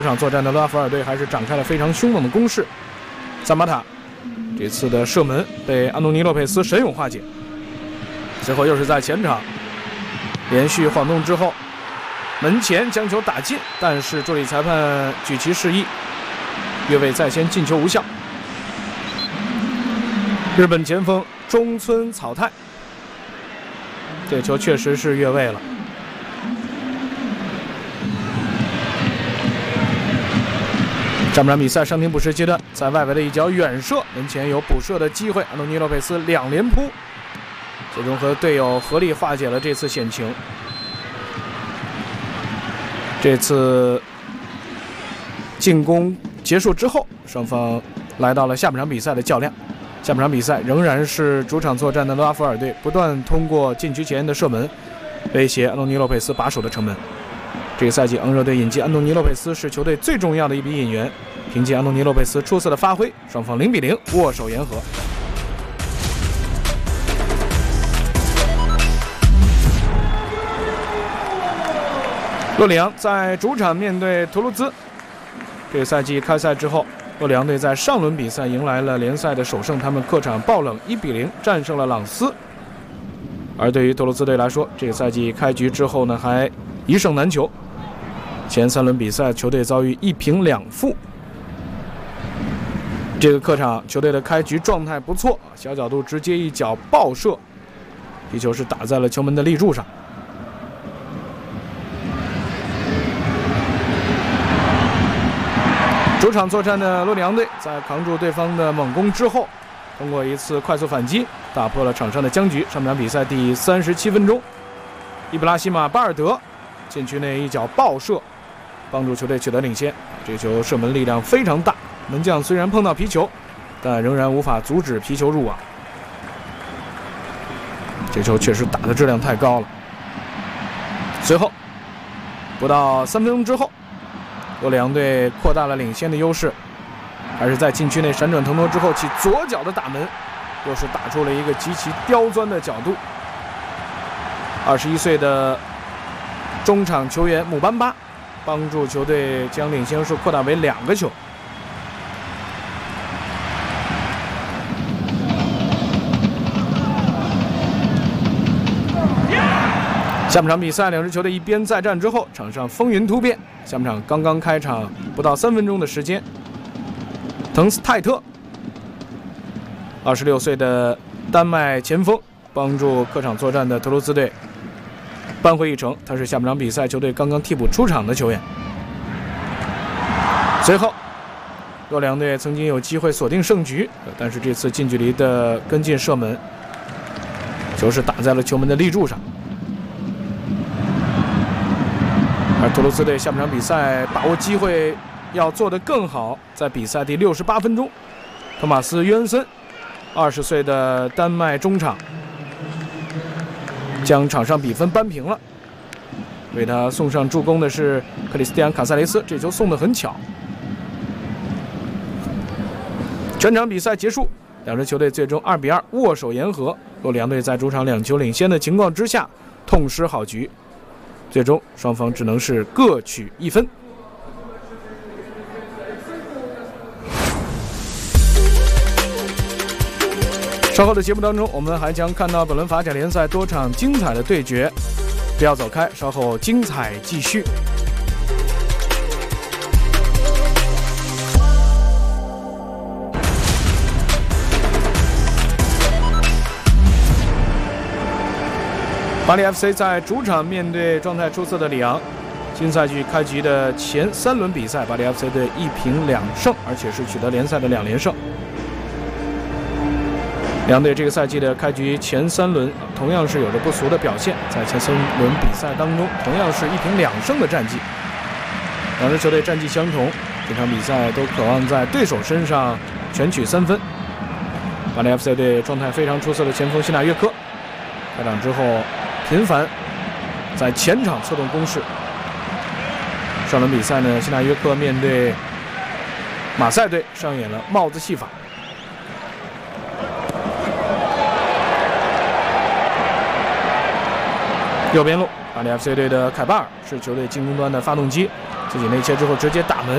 这场作战的拉弗尔队还是展开了非常凶猛的攻势。萨马塔这次的射门被安东尼·洛佩斯神勇化解，最后又是在前场连续晃动之后，门前将球打进，但是助理裁判举旗示意，越位在先，进球无效。日本前锋中村草太，这球确实是越位了。上半场比赛伤停补时阶段，在外围的一脚远射，门前有补射的机会，安东尼·洛佩斯2连扑，最终和队友合力化解了这次险情。这次进攻结束之后，双方来到了下半场比赛的较量。下半场比赛仍然是主场作战的拉弗尔队不断通过禁区前的射门威胁安东尼·洛佩斯把守的城门。这个赛季，昂热队引进安东尼·洛佩斯是球队最重要的一笔引援。凭借安东尼·洛佩斯出色的发挥，双方0比0握手言和。洛里昂在主场面对图卢兹。这个赛季开赛之后，洛里昂队在上轮比赛迎来了联赛的首胜，他们客场爆冷1比0战胜了朗斯。而对于图卢兹队来说，这个赛季开局之后呢，还一胜难求。前3轮比赛，球队遭遇1平2负。这个客场球队的开局状态不错，小角度直接一脚爆射，皮球是打在了球门的立柱上。主场作战的洛里昂队在扛住对方的猛攻之后，通过一次快速反击打破了场上的僵局。上半场比赛第37分钟，伊布拉希马·巴尔德禁区内一脚爆射，帮助球队取得领先。这球射门力量非常大，门将虽然碰到皮球，但仍然无法阻止皮球入网。这球确实打的质量太高了。随后不到3分钟之后，洛里昂队扩大了领先的优势，还是在禁区内闪转腾挪之后，其左脚的打门又是打出了一个极其刁钻的角度。21岁的中场球员姆班巴帮助球队将领先数扩大为2个球。下半场比赛，两支球队一边再战之后，场上风云突变。下半场刚刚开场不到3分钟的时间，滕斯泰特26岁的丹麦前锋帮助客场作战的图卢兹队扳回一城，他是下半场比赛球队刚刚替补出场的球员。随后洛里昂队曾经有机会锁定胜局，但是这次近距离的跟进射门，球是打在了球门的立柱上。而图卢兹队下半场比赛把握机会要做得更好，在比赛第68分钟，托马斯·约恩森20岁的丹麦中场将场上比分扳平了。为他送上助攻的是克里斯蒂安·卡萨雷斯，这球送得很巧。全场比赛结束，两支球队最终2比2握手言和。洛里昂队在主场2球领先的情况之下痛失好局，最终双方只能是各取1分。稍后的节目当中，我们还将看到本轮法甲联赛多场精彩的对决，不要走开，稍后精彩继续。巴黎 FC 在主场面对状态出色的里昂。新赛季开局的前3轮比赛，巴黎 FC 队1平2胜，而且是取得联赛的2连胜。两队这个赛季的开局前3轮同样是有着不俗的表现，在前3轮比赛当中，同样是1平2胜的战绩。两支球队战绩相同，这场比赛都渴望在对手身上全取3分。巴黎 FC 队状态非常出色的前锋希纳约科，开场之后频繁在前场策动攻势。上轮比赛呢，希纳约科面对马赛队上演了帽子戏法。右边路，巴黎 FC 队的凯巴尔是球队进攻端的发动机，自己内切之后直接打门。